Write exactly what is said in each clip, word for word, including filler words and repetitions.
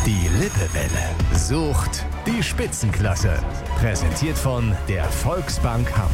Die Lippewelle sucht die Spitzenklasse. Präsentiert von der Volksbank Hamm.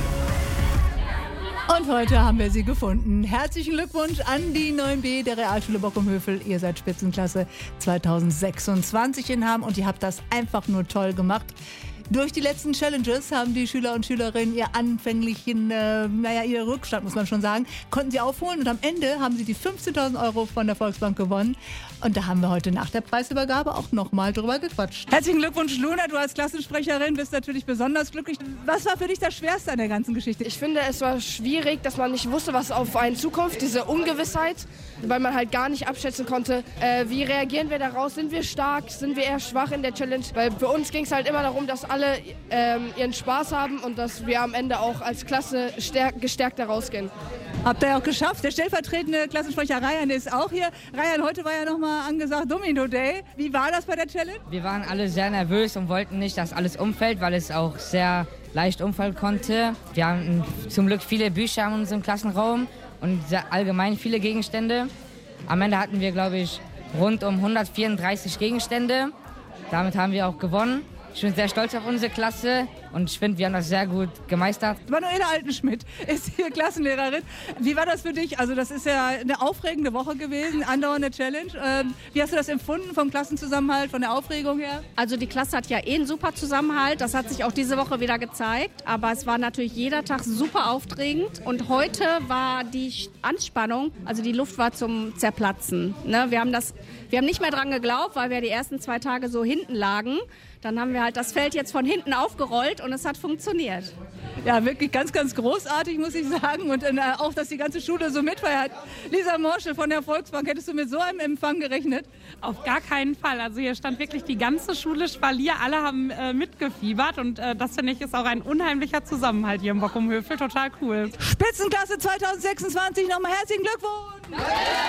Und heute haben wir sie gefunden. Herzlichen Glückwunsch an die neun B der Realschule Bockum-Hövel. Ihr seid Spitzenklasse zweitausendsechsundzwanzig in Hamm und ihr habt das einfach nur toll gemacht. Durch die letzten Challenges haben die Schüler und Schülerinnen ihr anfänglichen, äh, naja, ihr Rückstand, muss man schon sagen, konnten sie aufholen. Und am Ende haben sie die fünfzehntausend Euro von der Volksbank gewonnen. Und da haben wir heute nach der Preisübergabe auch nochmal drüber gequatscht. Herzlichen Glückwunsch, Luna. Du als Klassensprecherin bist natürlich besonders glücklich. Was war für dich das Schwerste an der ganzen Geschichte? Ich finde, es war schwierig, dass man nicht wusste, was auf einen zukommt. Diese Ungewissheit, weil man halt gar nicht abschätzen konnte, äh, wie reagieren wir daraus? Sind wir stark? Sind wir eher schwach in der Challenge? Weil für uns ging es halt immer darum, dass alle alle ähm, ihren Spaß haben und dass wir am Ende auch als Klasse stärk- gestärkt da rausgehen. Habt ihr auch geschafft. Der stellvertretende Klassensprecher Ryan ist auch hier. Ryan, heute war ja nochmal angesagt Domino Day. Wie war das bei der Challenge? Wir waren alle sehr nervös und wollten nicht, dass alles umfällt, weil es auch sehr leicht umfallen konnte. Wir haben zum Glück viele Bücher in unserem Klassenraum und sehr allgemein viele Gegenstände. Am Ende hatten wir, glaube ich, rund um hundertvierunddreißig Gegenstände. Damit haben wir auch gewonnen. Ich bin sehr stolz auf unsere Klasse und ich finde, wir haben das sehr gut gemeistert. Manuela Altenschmidt ist hier Klassenlehrerin. Wie war das für dich? Also das ist ja eine aufregende Woche gewesen, andauernde Challenge. Ähm, wie hast du das empfunden vom Klassenzusammenhalt, von der Aufregung her? Also die Klasse hat ja eh einen super Zusammenhalt. Das hat sich auch diese Woche wieder gezeigt. Aber es war natürlich jeder Tag super aufregend. Und heute war die Anspannung, also die Luft war zum Zerplatzen. Ne? Wir haben das, wir haben nicht mehr dran geglaubt, weil wir die ersten zwei Tage so hinten lagen. Dann haben wir halt das Feld jetzt von hinten aufgerollt und es hat funktioniert. Ja, wirklich ganz, ganz großartig, muss ich sagen. Und äh, auch, dass die ganze Schule so mitfeiert. Lisa Morschel von der Volksbank, hättest du mit so einem Empfang gerechnet? Auf gar keinen Fall. Also hier stand wirklich die ganze Schule Spalier. Alle haben äh, mitgefiebert und äh, das finde ich ist auch ein unheimlicher Zusammenhalt hier im Bockum-Hövel. Total cool. Spitzenklasse zweitausendsechsundzwanzig, nochmal herzlichen Glückwunsch!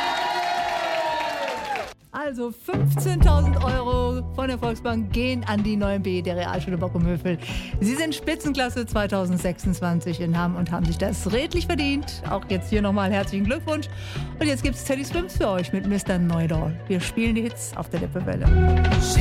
Also fünfzehntausend Euro von der Volksbank gehen an die neun B der Realschule Bockum-Hövel. Sie sind Spitzenklasse zweitausendsechsundzwanzig in Hamm und haben sich das redlich verdient. Auch jetzt hier nochmal herzlichen Glückwunsch. Und jetzt gibt es Teddy Swims für euch mit Mister Neudorf. Wir spielen die Hits auf der Lippewelle.